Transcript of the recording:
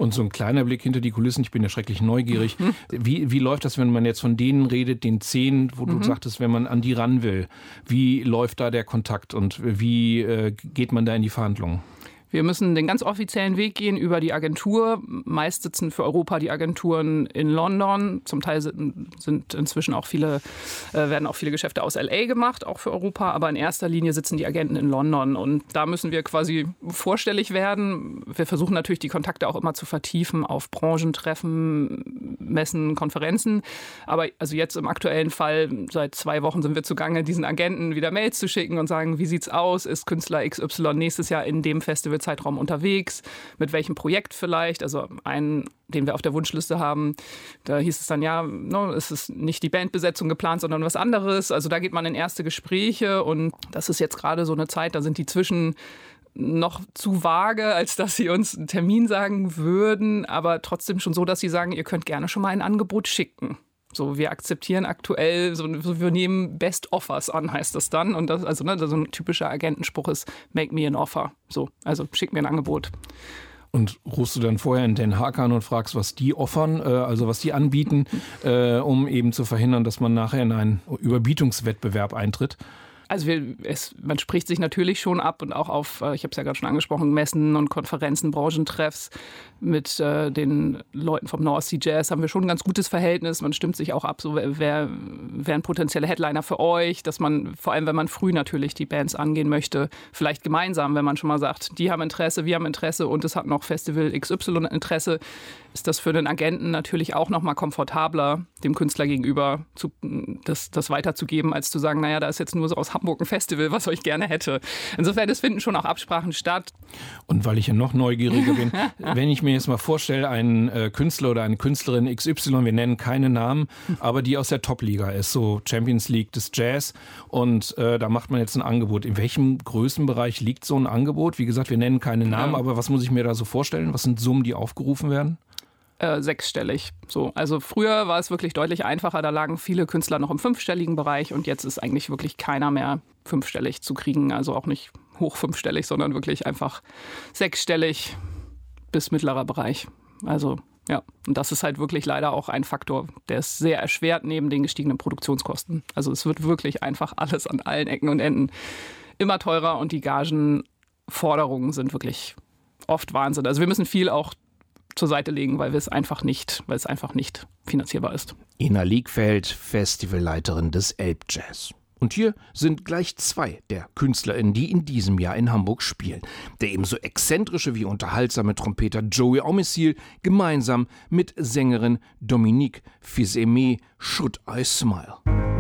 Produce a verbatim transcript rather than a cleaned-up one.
Und so ein kleiner Blick hinter die Kulissen, ich bin ja schrecklich neugierig. Mhm. Wie, wie läuft das, wenn man jetzt von denen redet, den zehn, wo du mhm. sagtest, wenn man an die ran will? Wie läuft da der Kontakt und wie äh, geht man da in die Verhandlungen? Wir müssen den ganz offiziellen Weg gehen über die Agentur. Meist sitzen für Europa die Agenturen in London. Zum Teil sind, sind inzwischen auch viele, äh, werden auch viele Geschäfte aus L A gemacht, auch für Europa. Aber in erster Linie sitzen die Agenten in London. Und da müssen wir quasi vorstellig werden. Wir versuchen natürlich, die Kontakte auch immer zu vertiefen auf Branchentreffen, Messen, Konferenzen. Aber also jetzt im aktuellen Fall, seit zwei Wochen sind wir zugange, diesen Agenten wieder Mails zu schicken und sagen, wie sieht's aus? Ist Künstler X Y nächstes Jahr in dem Festival Zeitraum unterwegs, mit welchem Projekt vielleicht, also einen, den wir auf der Wunschliste haben, da hieß es dann, ja, no, es ist nicht die Bandbesetzung geplant, sondern was anderes, also da geht man in erste Gespräche und das ist jetzt gerade so eine Zeit, da sind die zwischen noch zu vage, als dass sie uns einen Termin sagen würden, aber trotzdem schon so, dass sie sagen, ihr könnt gerne schon mal ein Angebot schicken. So, wir akzeptieren aktuell, so, wir nehmen Best Offers an, heißt das dann. Und das, also, ne, so ein typischer Agentenspruch ist, make me an offer. So, also schick mir ein Angebot. Und rufst du dann vorher in Den Haag an und fragst, was die offern, äh, also was die anbieten, äh, um eben zu verhindern, dass man nachher in einen Überbietungswettbewerb eintritt? Also wir, es, man spricht sich natürlich schon ab und auch auf, ich habe es ja gerade schon angesprochen, Messen und Konferenzen, Branchentreffs mit äh, den Leuten vom North Sea Jazz haben wir schon ein ganz gutes Verhältnis. Man stimmt sich auch ab, so wer, wer ein potenzieller Headliner für euch, dass man, vor allem wenn man früh natürlich die Bands angehen möchte, vielleicht gemeinsam, wenn man schon mal sagt, die haben Interesse, wir haben Interesse und es hat noch Festival X Y Interesse, ist das für den Agenten natürlich auch noch mal komfortabler, dem Künstler gegenüber zu, das, das weiterzugeben, als zu sagen, naja, da ist jetzt nur so aus Hamburg ein Festival, was ich gerne hätte. Insofern, es finden schon auch Absprachen statt. Und weil ich ja noch neugieriger bin, wenn ich mir jetzt mal vorstelle, einen äh, Künstler oder eine Künstlerin X Y, wir nennen keine Namen, aber die aus der Top-Liga ist, so Champions League des Jazz und äh, da macht man jetzt ein Angebot. In welchem Größenbereich liegt so ein Angebot? Wie gesagt, wir nennen keine Namen, ja. aber was muss ich mir da so vorstellen? Was sind Summen, die aufgerufen werden? Äh, sechsstellig. So. Also früher war es wirklich deutlich einfacher, da lagen viele Künstler noch im fünfstelligen Bereich und jetzt ist eigentlich wirklich keiner mehr fünfstellig zu kriegen, also auch nicht hoch fünfstellig, sondern wirklich einfach sechsstellig bis mittlerer Bereich. Also ja, und das ist halt wirklich leider auch ein Faktor, der es sehr erschwert neben den gestiegenen Produktionskosten. Also es wird wirklich einfach alles an allen Ecken und Enden immer teurer und die Gagenforderungen sind wirklich oft Wahnsinn. Also wir müssen viel auch zur Seite legen, weil wir es einfach nicht, weil es einfach nicht finanzierbar ist. Ina Liegfeld, Festivalleiterin des Elbjazz. Und hier sind gleich zwei der KünstlerInnen, die in diesem Jahr in Hamburg spielen. Der ebenso exzentrische wie unterhaltsame Trompeter Joey Omissil gemeinsam mit Sängerin Dominique Fils-Aimé Should I Smile.